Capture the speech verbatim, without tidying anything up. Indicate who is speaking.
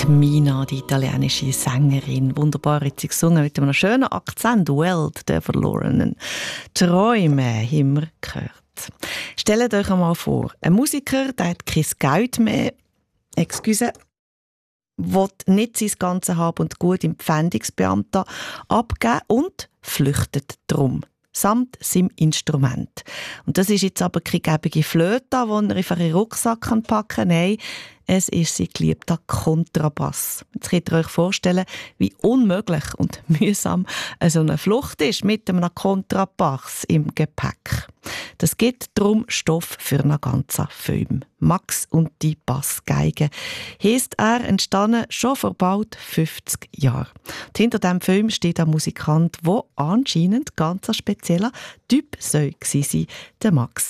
Speaker 1: Mina, die italienische Sängerin. Wunderbar hat sie gesungen mit einem schönen Akzent. Welt der verlorenen Träume haben wir gehört. Stellt euch einmal vor, ein Musiker, der hat kein Geld mehr, excuse, will nicht sein ganzes Hab und Gut im Pfändungsbeamten abgeben und flüchtet drum. Samt seinem Instrument. Und das ist jetzt aber keine gäbige Flöte, die er in einen Rucksack packen kann. Nein, es ist sein geliebter Kontrabass. Jetzt könnt ihr euch vorstellen, wie unmöglich und mühsam so eine Flucht ist mit einem Kontrabass im Gepäck. Das gibt darum Stoff für einen ganzen Film. Max und die Bassgeige heisst er, entstanden schon vor bald fünfzig Jahren. Und hinter diesem Film steht ein Musikant, der anscheinend ganz ein spezieller Typ sein soll, der Max.